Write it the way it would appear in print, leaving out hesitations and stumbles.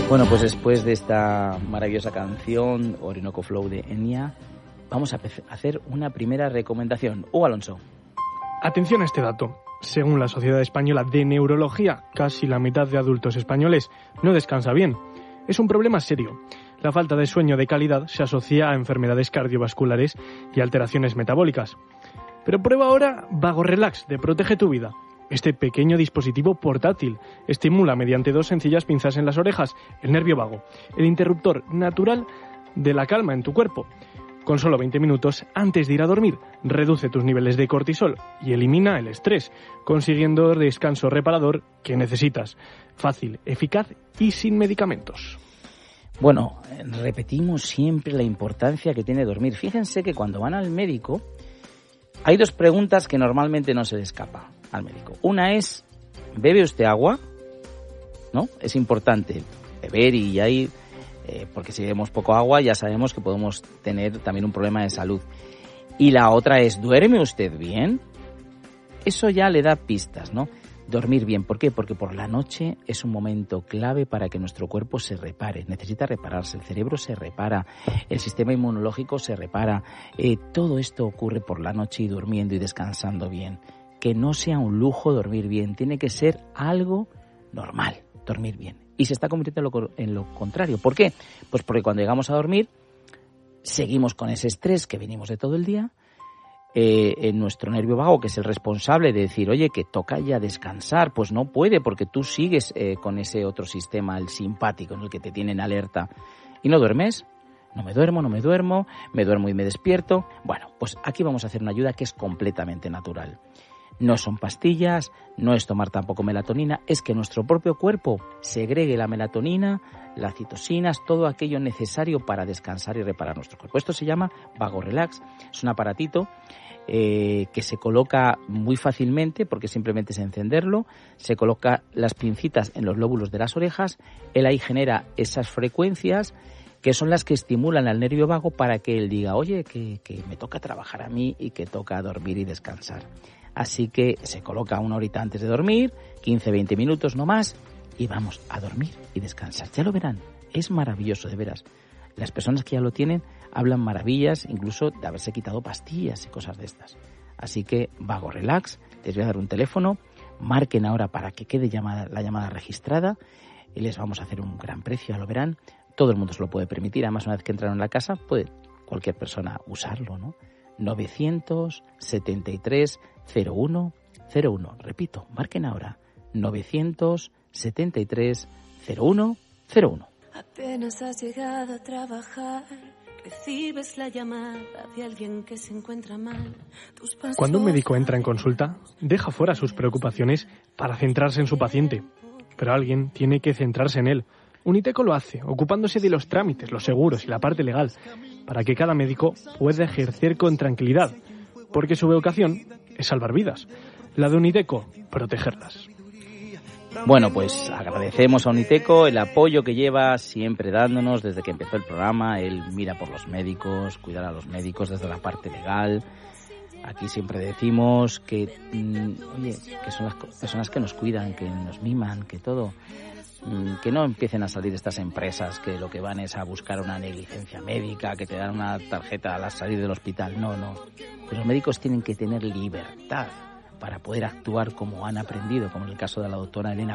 Bueno, pues después de esta maravillosa canción, Orinoco Flow de Enya, vamos a hacer una primera recomendación. Hugo Alonso. Atención a este dato. Según la Sociedad Española de Neurología, casi la mitad de adultos españoles no descansa bien. Es un problema serio. La falta de sueño de calidad se asocia a enfermedades cardiovasculares y alteraciones metabólicas. Pero prueba ahora Vago Relax de Protege tu Vida. Este pequeño dispositivo portátil estimula mediante 2 sencillas pinzas en las orejas el nervio vago, el interruptor natural de la calma en tu cuerpo. Con solo 20 minutos antes de ir a dormir, reduce tus niveles de cortisol y elimina el estrés, consiguiendo el descanso reparador que necesitas. Fácil, eficaz y sin medicamentos. Bueno, repetimos siempre la importancia que tiene dormir. Fíjense que cuando van al médico, hay 2 preguntas que normalmente no se le escapa al médico. Una es, ¿bebe usted agua? ¿No? Es importante beber y ahí, porque si bebemos poco agua ya sabemos que podemos tener también un problema de salud. Y la otra es, ¿duerme usted bien? Eso ya le da pistas, ¿no? Dormir bien. ¿Por qué? Porque por la noche es un momento clave para que nuestro cuerpo se repare. Necesita repararse. El cerebro se repara. El sistema inmunológico se repara. Todo esto ocurre por la noche y durmiendo y descansando bien. Que no sea un lujo dormir bien. Tiene que ser algo normal, dormir bien. Y se está convirtiendo en lo contrario. ¿Por qué? Pues porque cuando llegamos a dormir, seguimos con ese estrés que venimos de todo el día. En nuestro nervio vago, que es el responsable de decir, oye, que toca ya descansar, pues no puede porque tú sigues con ese otro sistema, el simpático, en el que te tienen alerta y no duermes. No me duermo, me duermo y me despierto. Bueno, pues aquí vamos a hacer una ayuda que es completamente natural. No son pastillas, no es tomar tampoco melatonina, es que nuestro propio cuerpo segregue la melatonina, las citocinas, todo aquello necesario para descansar y reparar nuestro cuerpo. Esto se llama Vago Relax, es un aparatito que se coloca muy fácilmente porque simplemente es encenderlo, se coloca las pincitas en los lóbulos de las orejas, él ahí genera esas frecuencias que son las que estimulan al nervio vago para que él diga, oye, que me toca trabajar a mí y que toca dormir y descansar. Así que se coloca 1 horita antes de dormir, 15-20 minutos no más, y vamos a dormir y descansar. Ya lo verán, es maravilloso, de veras. Las personas que ya lo tienen hablan maravillas, incluso de haberse quitado pastillas y cosas de estas. Así que Vago Relax, les voy a dar un teléfono, marquen ahora para que quede la llamada registrada y les vamos a hacer un gran precio, ya lo verán. Todo el mundo se lo puede permitir, además una vez que entraron en la casa puede cualquier persona usarlo, ¿no? 973 01 01. Repito, marquen ahora. 973 01 01. Apenas has llegado a trabajar, recibes la llamada de alguien que se encuentra mal. Cuando un médico entra en consulta, deja fuera sus preocupaciones para centrarse en su paciente. Pero alguien tiene que centrarse en él. Uniteco lo hace, ocupándose de los trámites, los seguros y la parte legal, para que cada médico pueda ejercer con tranquilidad, porque su vocación es salvar vidas. La de Uniteco, protegerlas. Bueno, pues agradecemos a Uniteco el apoyo que lleva siempre dándonos desde que empezó el programa. Él mira por los médicos, cuidar a los médicos desde la parte legal. Aquí siempre decimos que, que son las personas que nos cuidan, que nos miman, que todo. Que no empiecen a salir estas empresas que lo que van es a buscar una negligencia médica, que te dan una tarjeta al salir del hospital. No. Los médicos tienen que tener libertad para poder actuar como han aprendido, como en el caso de la doctora Elena